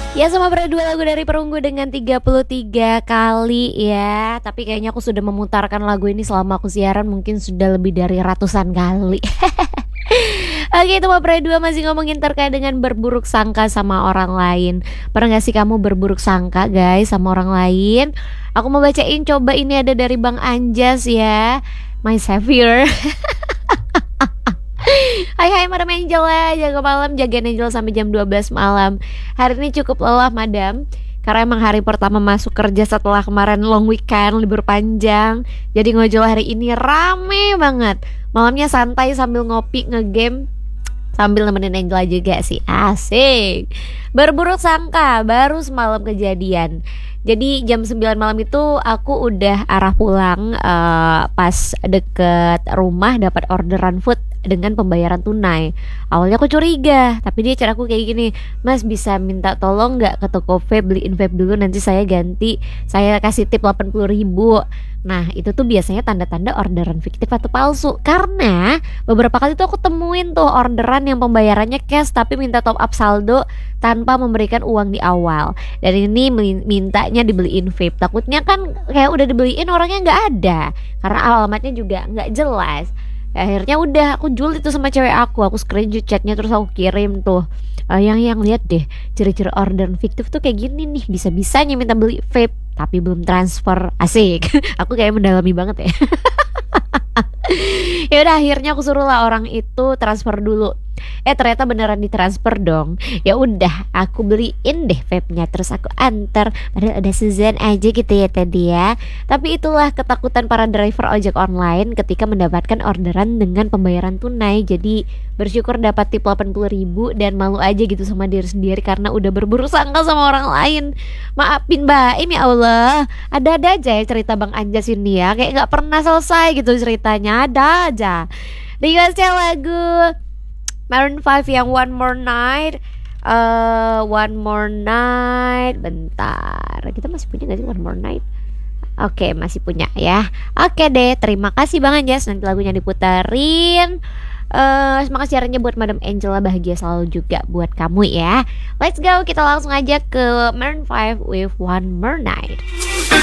Ya sama berdua lagu dari Perunggu dengan 33 kali ya. Tapi kayaknya aku sudah memutarkan lagu ini selama aku siaran mungkin sudah lebih dari ratusan kali. Oke, itu mah berdua masih ngomongin terkait dengan berburuk sangka sama orang lain. Pernah gak sih kamu berburuk sangka guys sama orang lain? Aku mau bacain, coba ini ada dari Bang Anjas ya, My Savior. Hai hai Madam Angela, jaga malam, jagain Angela sampai jam 12 malam. Hari ini cukup lelah Madam, karena emang hari pertama masuk kerja setelah kemarin long weekend, libur panjang. Jadi ngojol hari ini rame banget. Malamnya santai sambil ngopi, ngegame, sambil nemenin Angela juga sih. Asik. Berburuk sangka, baru semalam kejadian. Jadi jam 9 malam itu aku udah arah pulang, pas deket rumah dapat orderan food dengan pembayaran tunai. Awalnya aku curiga, tapi dia caraku kayak gini, Mas bisa minta tolong nggak ke toko vape, beliin vape dulu, nanti saya ganti, saya kasih tip 80.000. Nah itu tuh biasanya tanda-tanda orderan fiktif atau palsu, karena beberapa kali tuh aku temuin tuh orderan yang pembayarannya cash tapi minta top up saldo tanpa memberikan uang di awal. Dan ini mintanya dibeliin vape, takutnya kan kayak udah dibeliin orangnya nggak ada, karena alamatnya juga nggak jelas. Akhirnya udah aku jual itu sama cewek aku screenshot chatnya terus aku kirim tuh, yang lihat deh ciri-ciri orderan fiktif tuh kayak gini nih, bisa-bisanya minta beli vape tapi belum transfer. Asik. Aku kayak mendalami banget ya. Ya udah akhirnya aku suruh lah orang itu transfer dulu. Ternyata beneran ditransfer dong. Ya udah aku beliin deh vape-nya, terus aku antar. Padahal ada Suzan aja gitu ya tadi ya. Tapi itulah ketakutan para driver ojek online ketika mendapatkan orderan dengan pembayaran tunai. Jadi bersyukur dapat tip 80.000 dan malu aja gitu sama diri sendiri karena udah berburuk sangka sama orang lain. Maafin Mbak, ini ya Allah. Ada-ada aja ya cerita Bang Anjas ini ya, kayak gak pernah selesai gitu ceritanya. Ada aja. Requestnya lagu Maroon 5 yang One More Night. One More Night. Bentar, kita masih punya gak sih One More Night? Oke, masih punya ya. Oke deh, terima kasih Bang Anjas. Nanti lagunya diputerin. Semangat siarannya buat Madam Angela, bahagia selalu juga buat kamu ya. Let's go, kita langsung aja ke Maroon 5 with One More Night.